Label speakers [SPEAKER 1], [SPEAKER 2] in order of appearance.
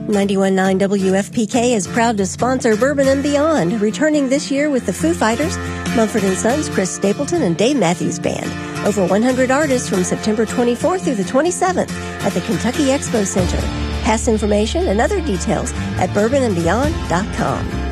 [SPEAKER 1] 91.9 WFPK is proud to sponsor Bourbon and Beyond, returning this year with the Foo Fighters, Mumford & Sons, Chris Stapleton, and Dave Matthews Band. Over 100 artists from September 24th through the 27th at the Kentucky Expo Center. Past information and other details at bourbonandbeyond.com.